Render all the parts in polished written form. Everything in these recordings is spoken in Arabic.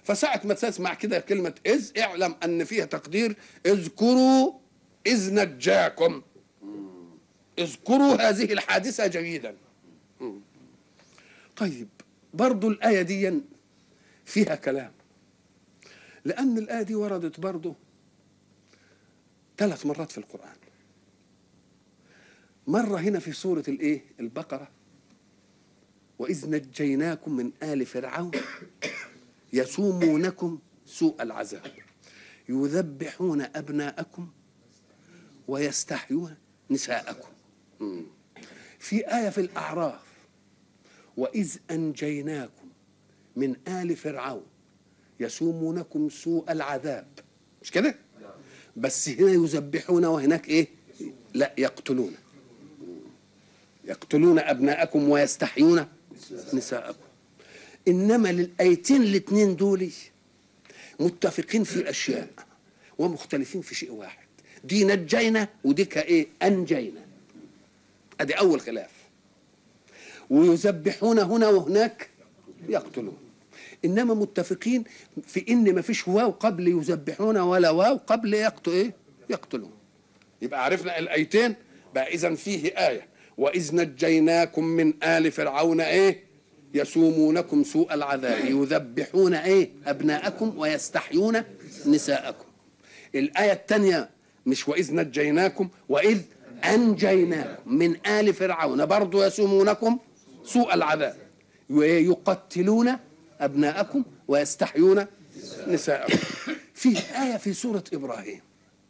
فساعة ما تسمع كده كلمة إذ اعلم أن فيها تقدير اذكروا إذ نجاكم. اذكروا هذه الحادثة جيدا. طيب برضو الآية دي فيها كلام، لأن الآية دي وردت برضو 3 مرات في القرآن. مرة هنا في سورة البقرة، وإذ نجيناكم من آل فرعون يسومونكم سوء العذاب يذبحون أبناءكم ويستحيون نساءكم. في آية في الأعراف وإذ أنجيناكم من آل فرعون يسومونكم سوء العذاب، مش كده؟ بس هنا يذبحون وهناك لا، يقتلون أبناءكم ويستحيون نساءكم. إنما للآيتين الاثنين دول متفقين في أشياء ومختلفين في شيء واحد. دي نجينا ودي أنجينا، أدي أول خلاف. ويذبحون هنا وهناك يقتلون، إنما متفقين في إن ما فيش واو قبل يذبحون ولا واو قبل يقتلون. يبقى عرفنا الآيتين بقى. إذن فيه آية وإذ نجيناكم من آل فرعون يسومونكم سوء العذاب يذبحون أبناءكم ويستحيون نساءكم. الآية الثانية مش وإذ نجيناكم، وإذ أنجيناكم من آل فرعون برضو يسومونكم سوء العذاب ويقتلون أبناءكم ويستحيون نساءكم. فيه آية في سورة إبراهيم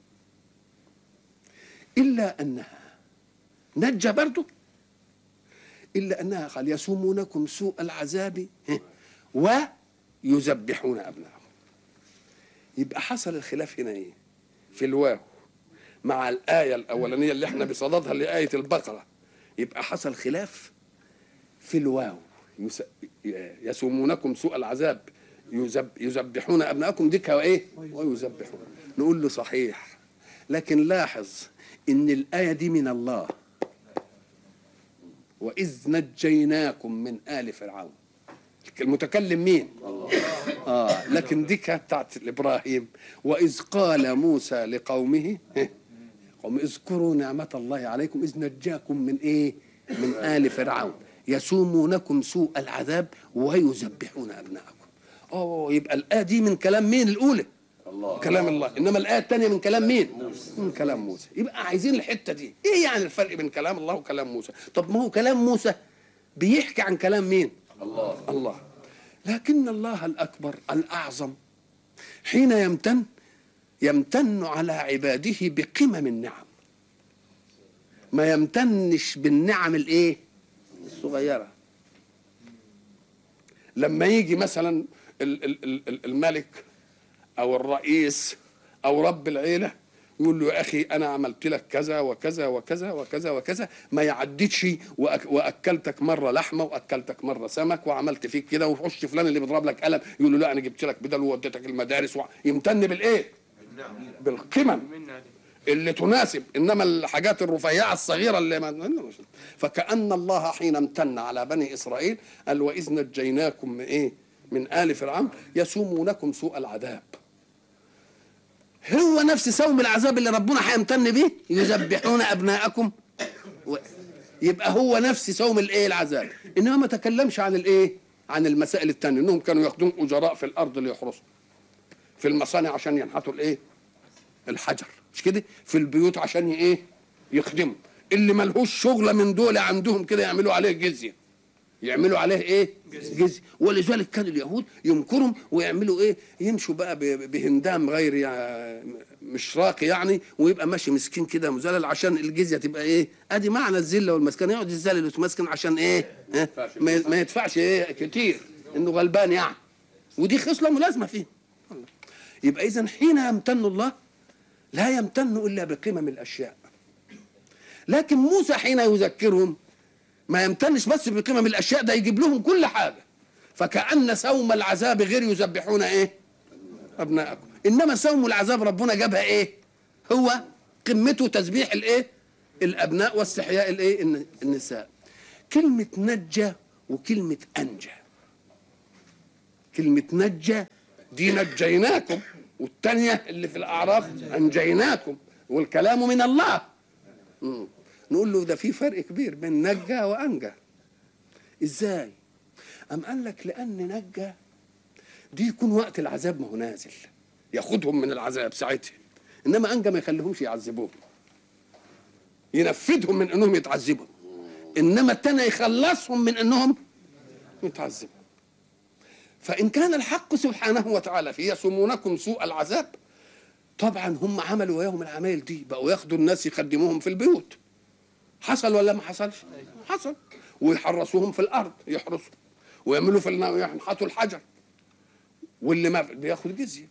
إلا أنها نجى برضو، إلا أنها قال يسومونكم سوء العذاب ويذبحون أبناءكم. يبقى حصل الخلاف هنا في الواو مع الآية الأولانية اللي احنا بصددها لآية البقرة. يبقى حصل خلاف في الواو، يسومونكم سوء العذاب يذبحون أبناءكم ديك ويذبحون. نقول له صحيح، لكن لاحظ إن الآية دي من الله، وإذ نجيناكم من آل فرعون. المتكلم مين؟ الله. لكن دي كانت بتاعت إبراهيم. وإذ قال موسى لقومه قوم اذكروا نعمة الله عليكم إذ نجاكم من من آل فرعون يسومونكم سوء العذاب ويذبحون أبناءكم. يبقى الآية دي من كلام مين الأولى؟ الله. كلام الله. إنما الآية الثانية من كلام مين؟ موسى. من كلام موسى. يبقى عايزين الحتة دي إيه يعني الفرق بين كلام الله وكلام موسى؟ طب ما هو كلام موسى بيحكي عن كلام مين؟ الله. لكن الله الأكبر الأعظم حين يمتن على عباده بقمم النعم، ما يمتنش بالنعم الصغيرة. لما يجي مثلا الملك أو الرئيس أو رب العيلة يقول له يا أخي أنا عملت لك كذا وكذا وكذا وكذا وكذا، ما يعديش وأكلتك مرة لحمة وأكلتك مرة سمك وعملت فيك كده، وحش فلان اللي بيضرب لك قلم يقول له لا أنا جبت لك بدل ووديتك المدارس يمتن بالقمم اللي تناسب. إنما الحاجات الرفيعة الصغيرة اللي فكأن الله حين امتن على بني إسرائيل قال وإذ نجيناكم من آل فرعون يسومونكم سوء العذاب. هو نفس سوم العذاب اللي ربنا هيمتن به، يذبحون أبناءكم يبقى هو نفس سوم العذاب. إنما ما تكلمش عن عن المسائل التانية، إنهم كانوا ياخدون أجراء في الأرض ليحرسوا، في المصانع عشان ينحتوا الحجر، مش كده؟ في البيوت عشان يخدموا. اللي ملهوش شغلة من دول عندهم كده يعملوا عليه جزية، يعملوا عليه جزية. ولذلك كان اليهود يمكرهم ويعملوا يمشوا بقى بهندام غير مش راقي يعني، ويبقى ماشي مسكين كده مذلل عشان الجزية تبقى ادي معنى الذله والمسكنه. يقعد يذلل ويتمسكن عشان ما يدفعش كتير، انه غلبان يعني. ودي خصله ملازمه فيه. يبقى اذا حين يمتن الله لا يمتن الا بقمم الاشياء. لكن موسى حين يذكرهم ما يمتنش بس بقمم الاشياء، ده يجيب لهم كل حاجه. فكأن سوم العذاب غير يذبحون ابناءكم، انما سوم العذاب ربنا جابها هو قمته تذبيح الابناء واستحياء النساء. كلمه نجى وكلمه انجى، كلمه نجى دي نجيناكم، والتانية اللي في الأعراف أنجيناكم، والكلام من الله. نقول له ده في فرق كبير بين نجى وأنجى. إزاي؟ أم قال لك لأن نجى دي يكون وقت العذاب ما هو نازل ياخدهم من العذاب ساعتها، إنما أنجى ما يخليهمش يعذبوهم، ينفذهم من أنهم يتعذبوا، إنما التاني يخلصهم من أنهم يتعذبوا. فإن كان الحق سبحانه وتعالى في يسومونكم سوء العذاب، طبعا هم عملوا وياهم العمايل دي، بقوا ياخدوا الناس يخدموهم في البيوت. حصل ولا ما حصلش؟ حصل. ويحرسوهم في الأرض، يحرسوا ويعملوا في ينحتوا الحجر، واللي ما بياخد جزية.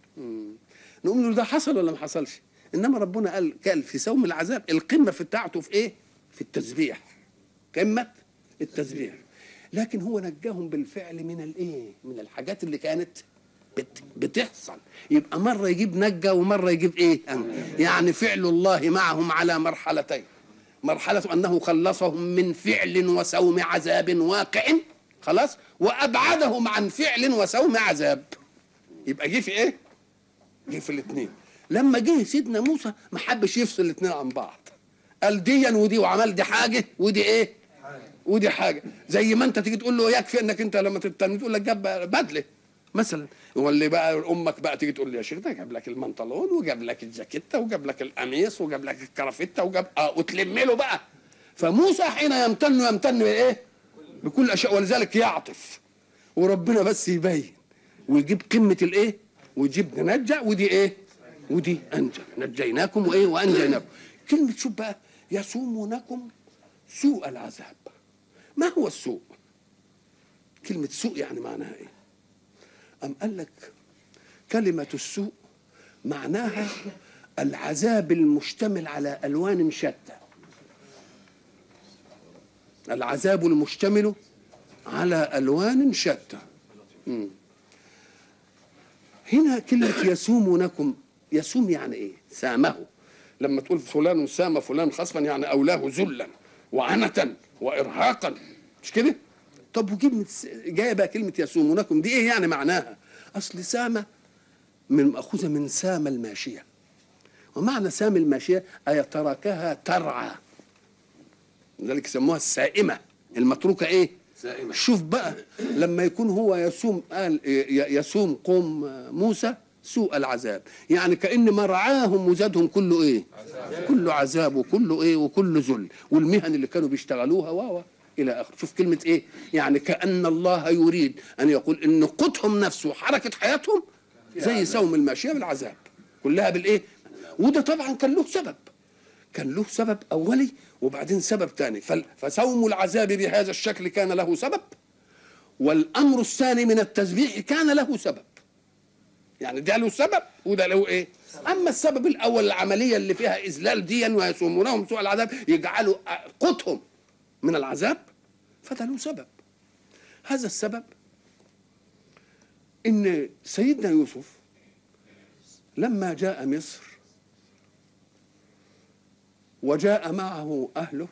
نقول له ده حصل ولا ما حصلش؟ إنما ربنا قال في سوم العذاب القمة في بتاعته في إيه؟ في التسبيح، قمة التسبيح. لكن هو نجاهم بالفعل من الايه؟ من الحاجات اللي كانت بتحصل. يبقى مره يجيب نجى ومره يجيب ايه؟ يعني فعل الله معهم على مرحلتين، مرحله انه خلصهم من فعل وسوم عذاب واقع خلاص، وابعدهم عن فعل وسوم عذاب. يبقى جه في ايه؟ جه في الاثنين. لما جه سيدنا موسى ما حبش يفصل الاثنين عن بعض، قال دي ودي، وعمل دي حاجه ودي ايه؟ ودي حاجه. زي ما انت تيجي تقول له يكفي انك انت لما تتني تقول لك جاب بدله مثلا، واللي بقى امك بقى تيجي تقول لي يا شيخ ده جاب لك المنطلون وجاب لك الجاكيته وجاب لك القميص وجاب لك الكرافته وجاب وتلم له بقى. فموسى حين يمتن بايه؟ بكل اشياء، ولذلك يعطف، وربنا بس يبين ويجيب قمه الايه؟ ويجيب ننجى ودي ايه؟ ودي انجى، نجيناكم وايه؟ وانجيناكم. كلمه شوف بقى يسومونكم سوء العذاب. ما هو السوء؟ كلمة سوء يعني معناها ايه؟ أم قال لك كلمة السوء معناها العذاب المشتمل على ألوان شتى، العذاب المشتمل على ألوان شتى. هنا كلمة يسومونكم، يسوم يعني ايه؟ سامه. لما تقول فلان سام فلان خصفا يعني أولاه ذلا وعنة وإرهاقا، مش كده؟ طب وكلمة جايه بقى كلمة يسومونكم دي ايه يعني معناها؟ أصل سامة مأخوذة من سام الماشية، ومعنى سام الماشية أي تركها ترعى، لذلك يسموها السائمة المتروكة ايه؟ سائمة. شوف بقى لما يكون هو يسوم، قال يسوم قوم موسى سوء العذاب، يعني كأن مرعاهم وزادهم كله ايه؟ عذاب. كله عذاب وكله ايه؟ وكله ذل، والمهن اللي كانوا بيشتغلوها الى اخره. شوف كلمه ايه؟ يعني كأن الله يريد ان يقول ان قوتهم نفسه وحركه حياتهم زي سوم الماشيه بالعذاب كلها بالايه؟ وده طبعا كان له سبب، كان له سبب اولي وبعدين سبب ثاني. فسوم العذاب بهذا الشكل كان له سبب، والامر الثاني من التسبيح كان له سبب. يعني ده له سبب وده له ايه؟ اما السبب الاول العمليه اللي فيها اذلال ديا ويسومونهم سوء العذاب، يجعلوا قوتهم من العذاب، فده له سبب. هذا السبب ان سيدنا يوسف لما جاء مصر وجاء معه اهله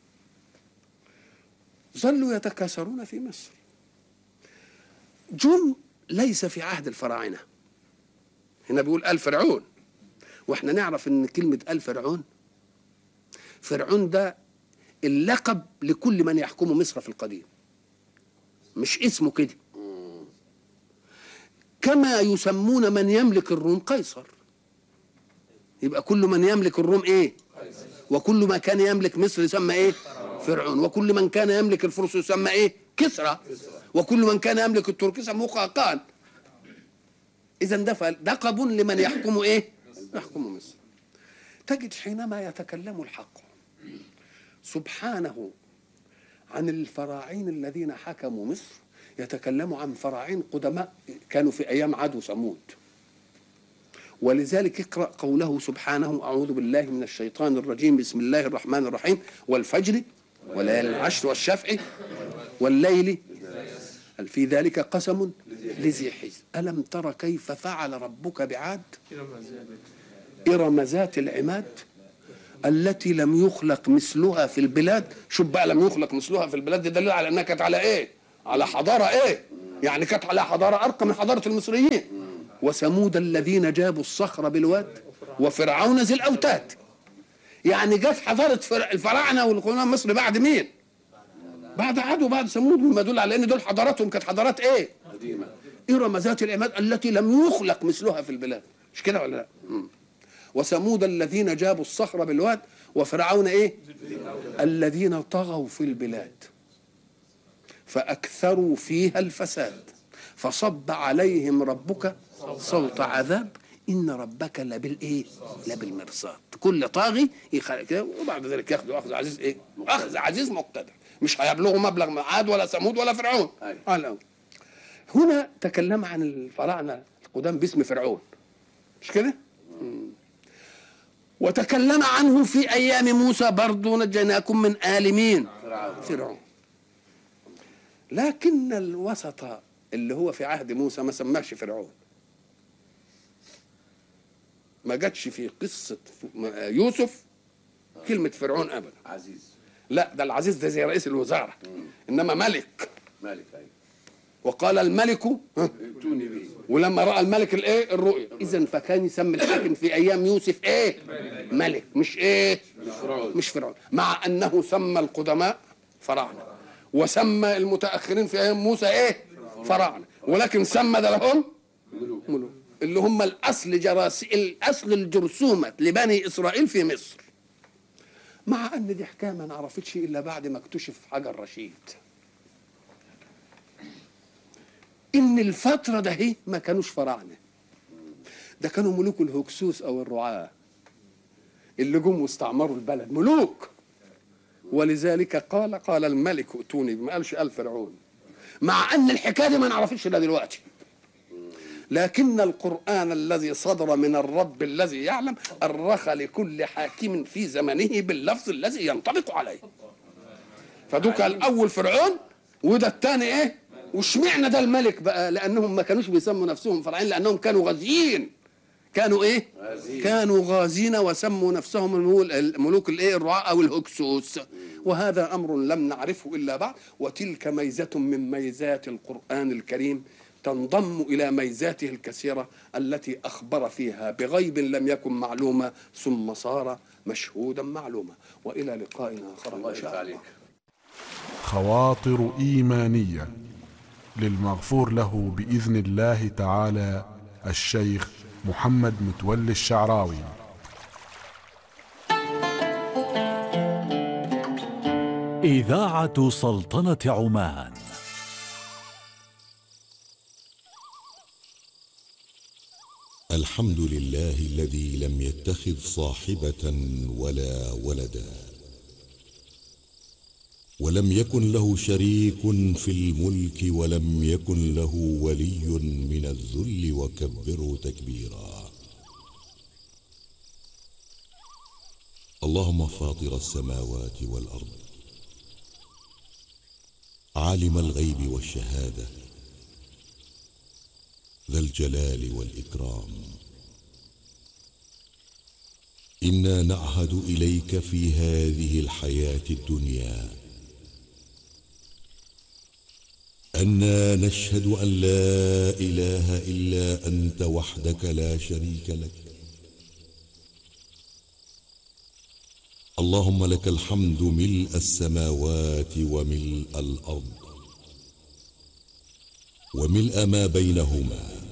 ظلوا يتكاثرون في مصر. جم ليس في عهد الفراعنه، هنا بيقول آل فرعون، واحنا نعرف ان كلمه آل فرعون، فرعون ده اللقب لكل من يحكم مصر في القديم، مش اسمه كده. كما يسمون من يملك الروم قيصر، يبقى كل من يملك الروم ايه؟ وكل ما كان يملك مصر يسمى ايه؟ فرعون. وكل من كان يملك الفرس يسمى ايه؟ كسرى. وكل من كان يملك الترك يسمى قاقان. اذا ده لقب لمن يحكم ايه؟ يحكم مصر. تجد حينما يتكلم الحق سبحانه عن الفراعين الذين حكموا مصر، يتكلموا عن فراعين قدماء كانوا في ايام عاد وثمود. ولذلك اقرأ قوله سبحانه: أعوذ بالله من الشيطان الرجيم، بسم الله الرحمن الرحيم، والفجر وليالي العشر والشفع والليل هل في ذلك قسم لذي حجر ألم تر كيف فعل ربك بعاد إرم ذات العماد التي لم يخلق مثلها في البلاد. شوف بقى، لم يخلق مثلها في البلاد، ده دليل على أنها كانت على إيه؟ على حضارة إيه؟ يعني كانت على حضارة أرقى من حضارة المصريين. وثمود الذين جابوا الصخر بالواد وفرعون ذي الاوتاد. يعني جت حضاره الفراعنه والقرون مصر بعد مين؟ بعد عاد وبعد ثمود، مما يدل على ان دول حضاراتهم كانت حضارات ايه؟ قديمه، ارم ذات العماد التي لم يخلق مثلها في البلاد، مش كده ولا لا؟ وثمود الذين جابوا الصخر بالواد وفرعون ايه؟ الذين طغوا في البلاد فاكثروا فيها الفساد فصب عليهم ربك صوت عذاب ان ربك لبالايه؟ لبالمرصاد. كل طاغي يخلق كده وبعد ذلك ياخذوا اخذ عزيز ايه؟ اخذ عزيز مقتدر، مش هيبلغوا مبلغ عاد ولا ثمود ولا فرعون. هنا تكلم عن الفراعنه القدام باسم فرعون، مش كده؟ وتكلم عنه في ايام موسى برضو نجيناكم من آل مين؟ فرعون. لكن الوسط اللي هو في عهد موسى ما سماش فرعون، ما جاتش في قصة يوسف كلمة فرعون أبدا. عزيز، لا ده العزيز ده زي رئيس الوزراء، إنما ملك. ملك أيوة. وقال الملك ائتوني به. ولما رأى الملك الايه؟ الرؤيا. إذن فكان يسمي الحاكم في أيام يوسف ايه؟ ملك، مش ايه؟ مش فرعون، مع أنه سمى القدماء فراعنة وسمى المتأخرين في أيام موسى ايه؟ فراعنة، ولكن سمى ده لهم ملوك اللي هم الأصل الجرثومة لبني إسرائيل في مصر. مع أن دي حكاية ما نعرفتش إلا بعد ما اكتشف حجر رشيد إن الفترة ده هي ما كانوش فراعنة، ده كانوا ملوك الهكسوس أو الرعاة اللي جم واستعمروا البلد، ملوك. ولذلك قال الملك ائتوني، ما قالش قال فرعون، مع أن الحكاية دي ما نعرفتش إلا دلوقتي. لكن القرآن الذي صدر من الرب الذي يعلم أرخ لكل حاكم في زمنه باللفظ الذي ينطبق عليه. فدوك الأول فرعون وده الثاني إيه؟ وشمعنا ده الملك بقى؟ لأنهم ما كانوش بيسموا نفسهم فرعين، لأنهم كانوا غازيين. كانوا إيه؟ كانوا غازين وسموا نفسهم الملوك الإيه؟ الرعاة أو الهكسوس. وهذا أمر لم نعرفه إلا بعد، وتلك ميزة من ميزات القرآن الكريم تنضم إلى ميزاته الكثيرة التي أخبر فيها بغيب لم يكن معلومة ثم صار مشهودا معلومة. وإلى لقاء آخر إن شاء الله. خواطر إيمانية للمغفور له بإذن الله تعالى الشيخ محمد متولي الشعراوي. إذاعة سلطنة عمان. الحمد لله الذي لم يتخذ صاحبة ولا ولدا، ولم يكن له شريك في الملك، ولم يكن له ولي من الذل، وكبره تكبيرا. اللهم فاطر السماوات والأرض، عالم الغيب والشهادة، ذا الجلال والإكرام، إنا نعهد إليك في هذه الحياة الدنيا أننا نشهد أن لا إله إلا أنت وحدك لا شريك لك. اللهم لك الحمد ملء السماوات وملء الأرض وملء ما بينهما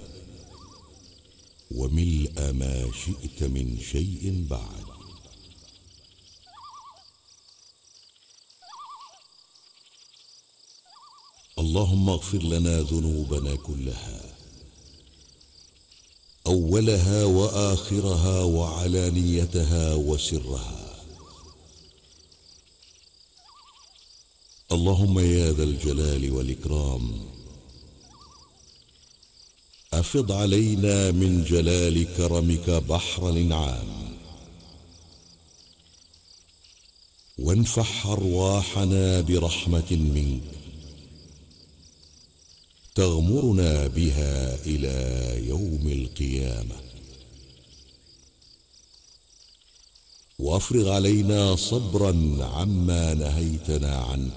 وملء ما شئت من شيء بعد. اللهم اغفر لنا ذنوبنا كلها، أولها وآخرها وعلانيتها وسرها. اللهم يا ذا الجلال والإكرام، أفض علينا من جلال كرمك بحر الإنعام، وانفح أرواحنا برحمة منك تغمرنا بها إلى يوم القيامة. وأفرغ علينا صبرا عما نهيتنا عنه،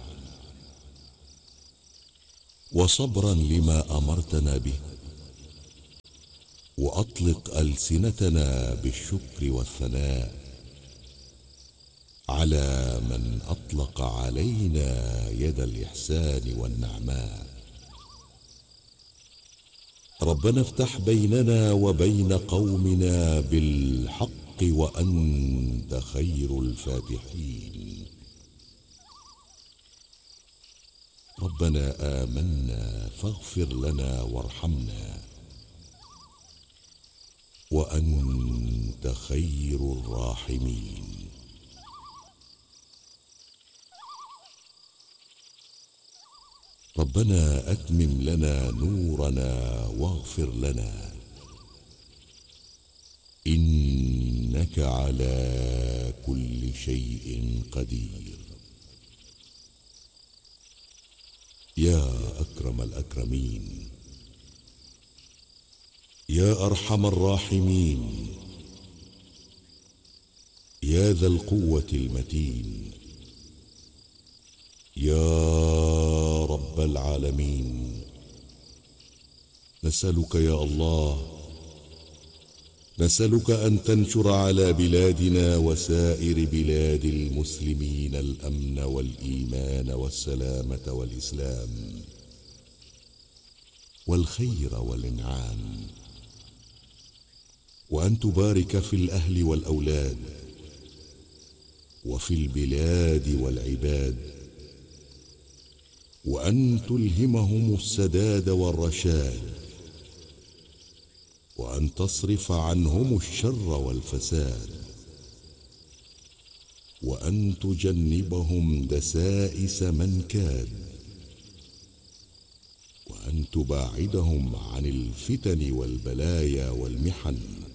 وصبرا لما أمرتنا به، وأطلق ألسنتنا بالشكر والثناء على من أطلق علينا يد الإحسان والنعماء. ربنا افتح بيننا وبين قومنا بالحق وأنت خير الفاتحين. ربنا آمنا فاغفر لنا وارحمنا وأنت خير الراحمين. ربنا أتمم لنا نورنا واغفر لنا إنك على كل شيء قدير. يا أكرم الأكرمين، يا أرحم الراحمين، يا ذا القوة المتين، يا رب العالمين، نسألك يا الله، نسألك أن تنشر على بلادنا وسائر بلاد المسلمين الأمن والإيمان والسلامة والإسلام والخير والإنعام، وأن تبارك في الأهل والأولاد وفي البلاد والعباد، وأن تلهمهم السداد والرشاد، وأن تصرف عنهم الشر والفساد، وأن تجنبهم دسائس من كاد، وأن تباعدهم عن الفتن والبلايا والمحن،